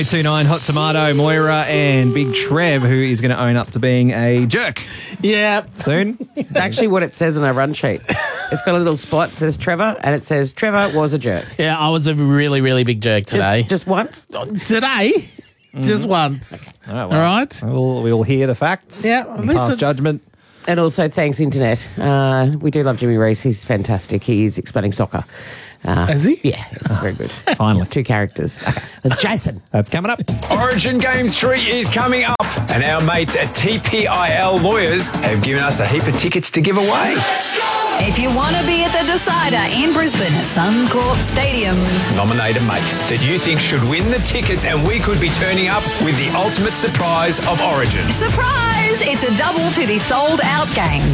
1029 Hot Tomato, Moira and Big Trev, who is going to own up to being a jerk. Yeah. Soon. Actually, what it says on our run sheet. It's got a little spot, it says Trevor, and it says Trevor was a jerk. Yeah, I was a really, really big jerk today. Just once? Today? Just once. Oh, well, all right? We'll hear the facts. Yeah. And pass judgment. And also, thanks, Internet. We do love Jimmy Reese. He's fantastic. He's explaining soccer. Is he? Yeah, it's very good. Finally. It's two characters. Okay. Jason. That's coming up. Origin Game 3 is coming up, and our mates at TPIL Lawyers have given us a heap of tickets to give away. If you want to be at the Decider in Brisbane at Suncorp Stadium, Nominate a mate that you think should win the tickets, and we could be turning up with the ultimate surprise of Origin. surprise! It's a double to the sold-out game.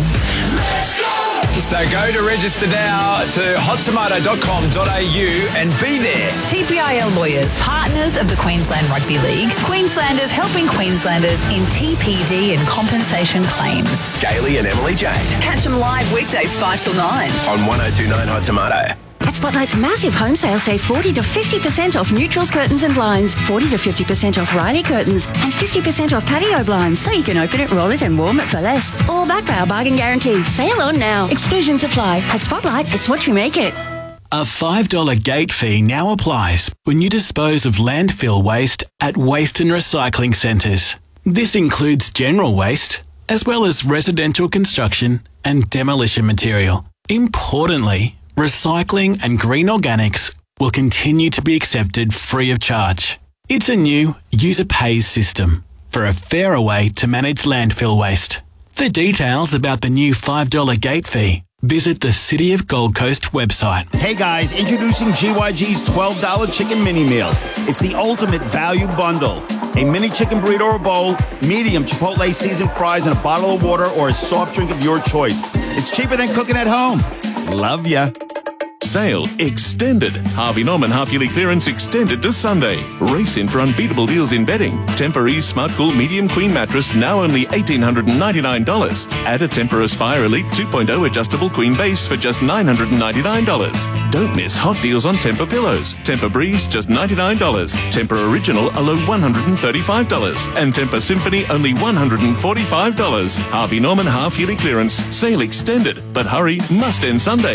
So go to register now to hottomato.com.au and be there. TPIL Lawyers, partners of the Queensland Rugby League. Queenslanders helping Queenslanders in TPD and compensation claims. Gailey and Emily Jade Catch them live weekdays 5 till 9. on 1029 Hot Tomato. At Spotlight's massive home sale, save 40 to 50% off neutrals, curtains and blinds, 40 to 50% off Riley curtains, and 50% off patio blinds, so you can open it, roll it and warm it for less. All backed by our bargain guarantee. Sale on now. Exclusions apply. At Spotlight, it's what you make it. A $5 gate fee now applies when you dispose of landfill waste at waste and recycling centres. This includes general waste, as well as residential construction and demolition material. Importantly, recycling and green organics will continue to be accepted free of charge. It's a new user pays system for a fairer way to manage landfill waste. For details about the new $5 gate fee, visit the City of Gold Coast website. Hey guys, introducing GYG's $12 chicken mini meal. It's the ultimate value bundle. A mini chicken burrito or bowl, medium Chipotle seasoned fries, and a bottle of water or a soft drink of your choice. It's cheaper than cooking at home. Love ya. Sale extended. Harvey Norman half-yearly clearance extended to Sunday. Race in for unbeatable deals in bedding. Tempur-Ease Smart Cool Medium Queen Mattress now only $1,899. Add a Tempur Aspire Elite 2.0 adjustable queen base for just $999. Don't miss hot deals on Tempur pillows. Tempur Breeze just $99. Tempur Original a low $135. And Tempur Symphony only $145. Harvey Norman half-yearly clearance. Sale extended. But hurry, must end Sunday.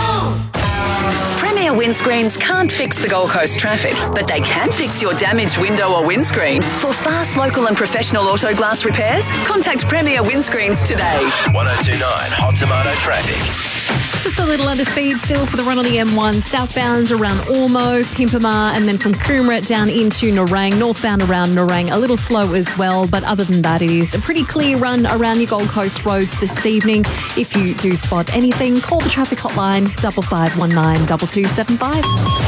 Premier Windscreens can't fix the Gold Coast traffic, but they can fix your damaged window or windscreen. For fast, local and professional auto glass repairs, contact Premier Windscreens today. 1029 Hot Tomato Traffic. Just a little under speed still for the run on the M1, southbound around Ormo, Pimpama, and then from Coomera down into Nerang, northbound around Nerang, a little slow as well, but other than that, it is a pretty clear run around your Gold Coast roads this evening. If you do spot anything, call the traffic hotline 5519 2275.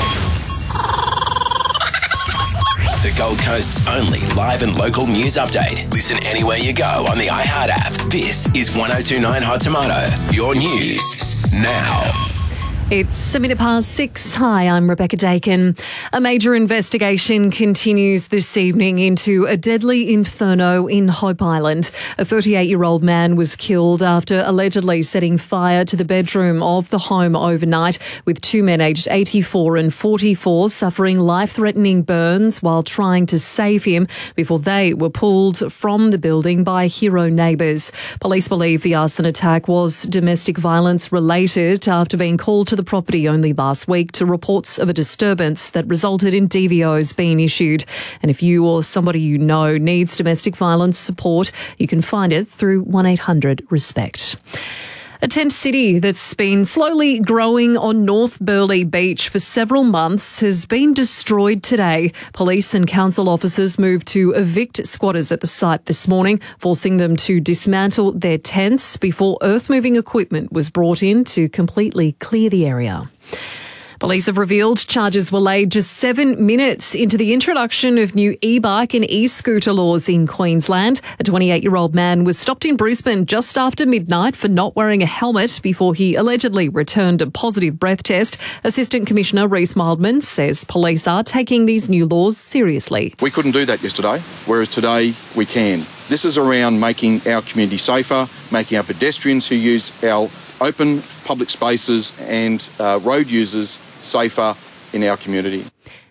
The Gold Coast's only live and local news update. Listen anywhere you go on the iHeart app. This is 1029 Hot Tomato. Your news now. It's a minute past 6. Hi, I'm Rebecca Dakin. A major investigation continues this evening into a deadly inferno in Hope Island. A 38-year-old man was killed after allegedly setting fire to the bedroom of the home overnight, with two men aged 84 and 44 suffering life-threatening burns while trying to save him before they were pulled from the building by hero neighbours. Police believe the arson attack was domestic violence related after being called to the property only last week to reports of a disturbance that resulted in DVOs being issued. And if you or somebody you know needs domestic violence support, you can find it through 1-800-RESPECT. A tent city that's been slowly growing on North Burleigh Beach for several months has been destroyed today. Police and council officers moved to evict squatters at the site this morning, forcing them to dismantle their tents before earth-moving equipment was brought in to completely clear the area. Police have revealed charges were laid just 7 minutes into the introduction of new e-bike and e-scooter laws in Queensland. A 28-year-old man was stopped in Brisbane just after midnight for not wearing a helmet before he allegedly returned a positive breath test. Assistant Commissioner Reece Mildman says police are taking these new laws seriously. We couldn't do that yesterday, whereas today we can. This is around making our community safer, making our pedestrians who use our open public spaces and road users safer in our community.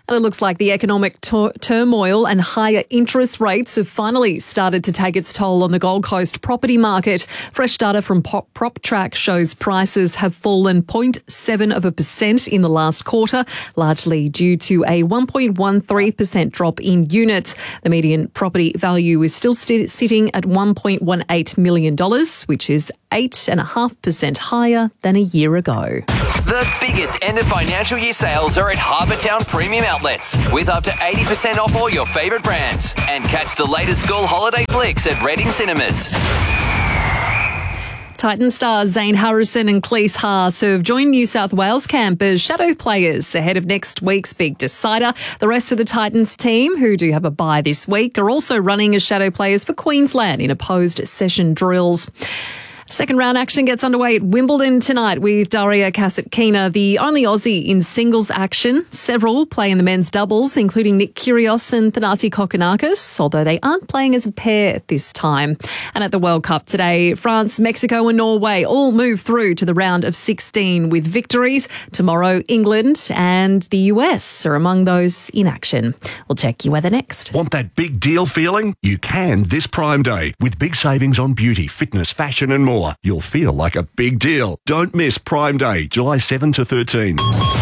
And it looks like the economic turmoil and higher interest rates have finally started to take its toll on the Gold Coast property market. Fresh data from PropTrack shows prices have fallen 0.7% in the last quarter, largely due to a 1.13% drop in units. The median property value is still sitting at $1.18 million, which is 8.5% higher than a year ago. The biggest end of financial year sales are at Harbour Town Premium Outlets, with up to 80% off all your favourite brands. And catch the latest school holiday flicks at Reading Cinemas. Titan stars Zane Harrison and Cleese Haas have joined New South Wales camp as shadow players ahead of next week's big decider. The rest of the Titans team, who do have a bye this week, are also running as shadow players for Queensland in opposed session drills. Second round action gets underway at Wimbledon tonight with Daria Kasatkina, the only Aussie in singles action. Several play in the men's doubles, including Nick Kyrgios and Thanasi Kokkinakis, although they aren't playing as a pair this time. And at the World Cup today, France, Mexico and Norway all move through to the round of 16 with victories. Tomorrow, England and the US are among those in action. We'll check your weather next. Want that big deal feeling? You can this Prime Day with big savings on beauty, fitness, fashion and more. You'll feel like a big deal. Don't miss Prime Day, July 7 to 13.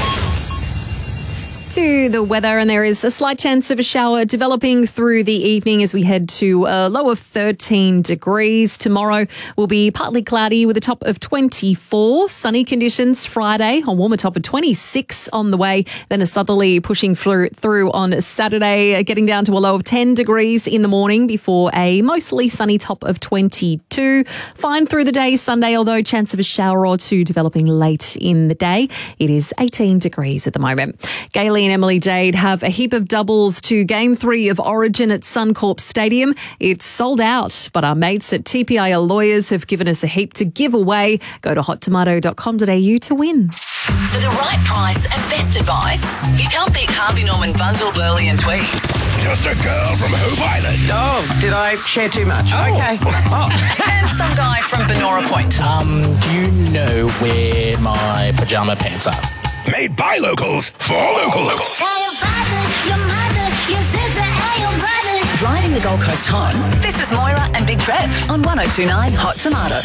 To the weather, and there is a slight chance of a shower developing through the evening as we head to a low of 13 degrees. Tomorrow will be partly cloudy with a top of 24. Sunny conditions Friday, a warmer top of 26 on the way. Then a southerly pushing through on Saturday, getting down to a low of 10 degrees in the morning before a mostly sunny top of 22. Fine through the day Sunday, although chance of a shower or two developing late in the day. It is 18 degrees at the moment. Gailey and Emily Jade have a heap of doubles to Game 3 of Origin at Suncorp Stadium. It's sold out, but our mates at TPIL Lawyers have given us a heap to give away. Go to hottomato.com.au to win. For the right price and best advice, you can't beat Harvey Norman Bundle, Burley and Tweed. Just a girl from Hoop Island. Oh, did I share too much? Okay. And some guy from Benora Point. Do you know where my pajama pants are? Made by locals for locals. Driving the Gold Coast home, this is Moira and Big Trev on 1029 Hot Tomato.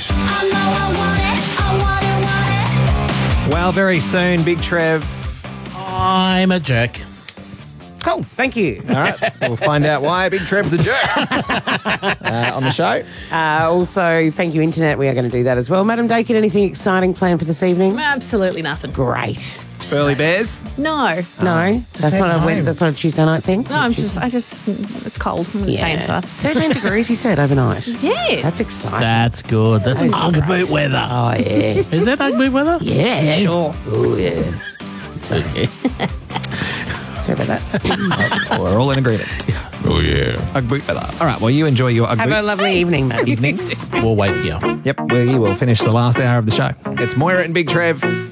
Well, very soon, Big Trev. I'm a jerk. Cool, thank you. All right, we'll find out why Big Trev's a jerk on the show. Also, thank you, Internet. We are going to do that as well. Madam Dakin, anything exciting planned for this evening? Absolutely nothing. Great. Burley Bears? No. No, that's not a Tuesday night thing. No, it's cold. I'm going to stay inside. 13 degrees, you said, overnight. Yes. That's exciting. That's good. That's Ugg boot weather. Oh, yeah. Is that Ugg boot weather? Yeah. Sure. Oh, yeah. Okay. Sorry about that. We're all in agreement. Oh, yeah. Ugg boot weather. All right, well, you enjoy your Ugg Have boot. a lovely evening, mate. We'll wait here. Yep, we will finish the last hour of the show. It's Moira and Big Trev.